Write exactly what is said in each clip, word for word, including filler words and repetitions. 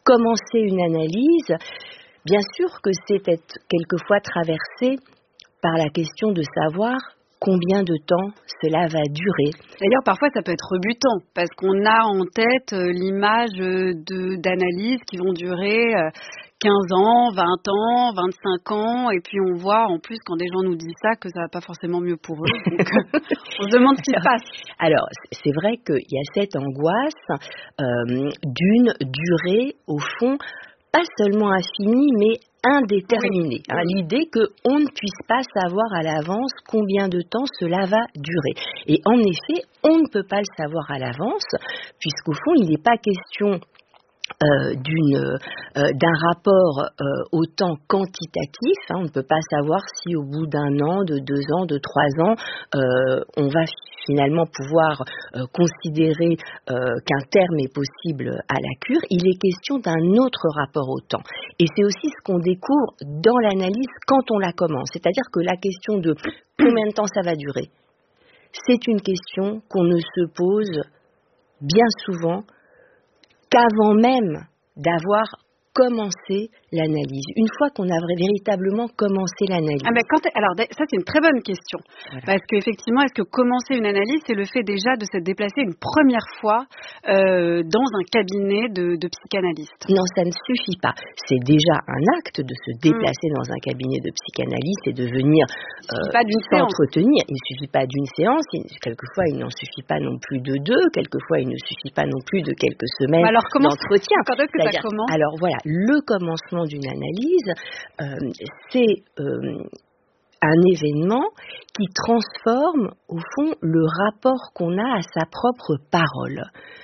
commencer une analyse, bien sûr que c'est être quelquefois traversé par la question de savoir combien de temps cela va durer. D'ailleurs, parfois, ça peut être rebutant, parce qu'on a en tête euh, l'image euh, de, d'analyses qui vont durer euh, quinze ans, vingt ans, vingt-cinq ans, et puis on voit, en plus, quand des gens nous disent ça, que ça va pas forcément mieux pour eux. Donc, on se demande ce qui se passe. Alors, c'est vrai qu'il y a cette angoisse euh, d'une durée, au fond, pas seulement infinie, mais indéterminée. Oui. Hein, l'idée qu'on ne puisse pas savoir à l'avance combien de temps cela va durer. Et en effet, on ne peut pas le savoir à l'avance, puisqu'au fond, il n'est pas question Euh, d'une, euh, d'un rapport euh, au temps quantitatif. Hein, on ne peut pas savoir si au bout d'un an, de deux ans, de trois ans, euh, on va finalement pouvoir euh, considérer euh, qu'un terme est possible à la cure. Il est question d'un autre rapport au temps. Et c'est aussi ce qu'on découvre dans l'analyse quand on la commence. C'est-à-dire que la question de combien de temps ça va durer, c'est une question qu'on ne se pose bien souvent qu'avant même d'avoir commencé l'analyse. Une fois qu'on a véritablement commencé l'analyse. Ah ben quand alors ça c'est une très bonne question. Voilà. Parce qu'effectivement, est-ce que commencer une analyse, c'est le fait déjà de se déplacer une première fois euh, dans un cabinet de, de psychanalyste? Non, ça ne suffit pas. C'est déjà un acte de se déplacer mmh. dans un cabinet de psychanalyste et de venir euh, s'entretenir. Il ne suffit pas d'une séance. Il, quelquefois, il n'en suffit pas non plus de deux. Quelquefois, il ne suffit pas non plus de quelques semaines alors, comment d'entretien. Quand est-ce que ça commence? Alors voilà, le commencement d'une analyse, euh, c'est euh, un événement qui transforme, au fond, le rapport qu'on a à sa propre parole.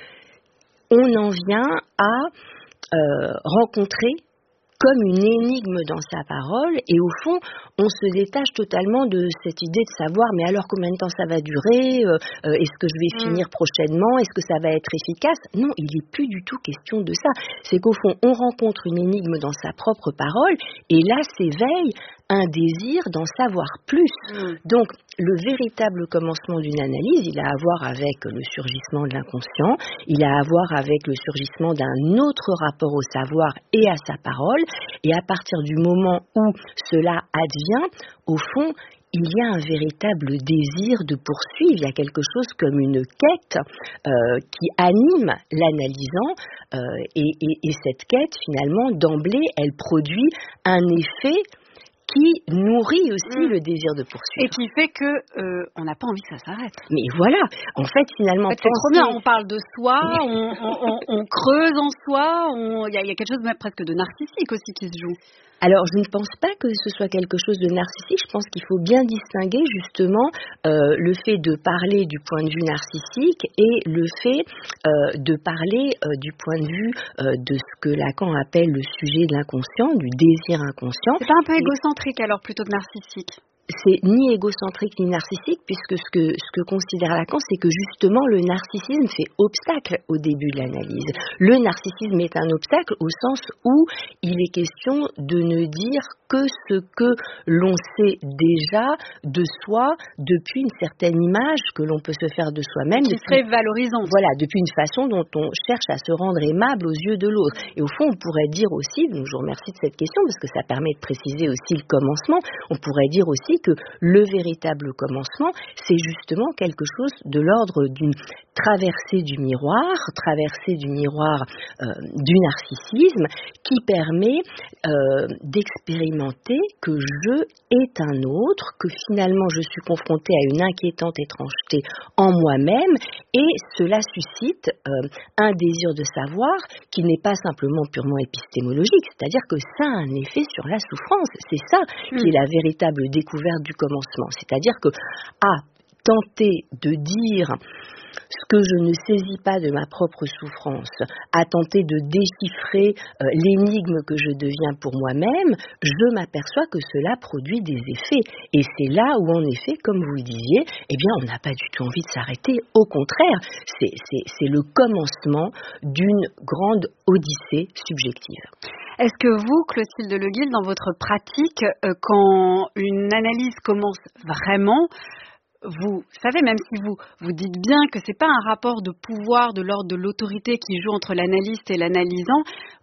On en vient à euh, rencontrer comme une énigme dans sa parole, et au fond, on se détache totalement de cette idée de savoir, mais alors combien de temps ça va durer, euh, euh, est-ce que je vais finir prochainement, est-ce que ça va être efficace? Non, il n'est plus du tout question de ça. C'est qu'au fond, on rencontre une énigme dans sa propre parole, et là s'éveille un désir d'en savoir plus. Mmh. Donc, le véritable commencement d'une analyse, il a à voir avec le surgissement de l'inconscient, il a à voir avec le surgissement d'un autre rapport au savoir et à sa parole, et à partir du moment où cela advient, au fond, il y a un véritable désir de poursuivre, il y a quelque chose comme une quête euh, qui anime l'analysant, euh, et, et, et cette quête, finalement, d'emblée, elle produit un effet qui nourrit aussi mmh. le désir de poursuivre. Et qui fait que euh, on n'a pas envie que ça s'arrête. Mais voilà, en fait, finalement... En fait, c'est trop bien, on parle de soi, on, on, on, on creuse en soi, il y, y a quelque chose même presque de narcissique aussi qui se joue. Alors, je ne pense pas que ce soit quelque chose de narcissique. Je pense qu'il faut bien distinguer justement euh, le fait de parler du point de vue narcissique et le fait euh, de parler euh, du point de vue euh, de ce que Lacan appelle le sujet de l'inconscient, du désir inconscient. C'est pas un peu égocentrique alors, plutôt que narcissique? C'est ni égocentrique ni narcissique, puisque ce que, ce que considère Lacan, c'est que justement le narcissisme fait obstacle au début de l'analyse. Le narcissisme est un obstacle au sens où il est question de ne dire que ce que l'on sait déjà de soi depuis une certaine image que l'on peut se faire de soi-même. Qui depuis, serait valorisante. Voilà, depuis une façon dont on cherche à se rendre aimable aux yeux de l'autre. Et au fond, on pourrait dire aussi, donc je vous remercie de cette question, parce que ça permet de préciser aussi le commencement, on pourrait dire aussi que le véritable commencement, c'est justement quelque chose de l'ordre d'une traversée du miroir, traversée du miroir euh, du narcissisme, qui permet euh, d'expérimenter que je est un autre, que finalement je suis confrontée à une inquiétante étrangeté en moi-même, et cela suscite euh, un désir de savoir qui n'est pas simplement purement épistémologique, c'est-à-dire que ça a un effet sur la souffrance. C'est ça mmh. qui est la véritable découverte du commencement, c'est-à-dire que à tenter de dire ce que je ne saisis pas de ma propre souffrance, à tenter de déchiffrer euh, l'énigme que je deviens pour moi-même, je m'aperçois que cela produit des effets. Et c'est là où, en effet, comme vous le disiez, eh bien, on n'a pas du tout envie de s'arrêter. Au contraire, c'est, c'est, c'est le commencement d'une grande odyssée subjective. Est-ce que vous, Clotilde Le Guil, dans votre pratique, euh, quand une analyse commence vraiment, vous savez, même si vous, vous dites bien que ce n'est pas un rapport de pouvoir de l'ordre de l'autorité qui joue entre l'analyste et l'analysant,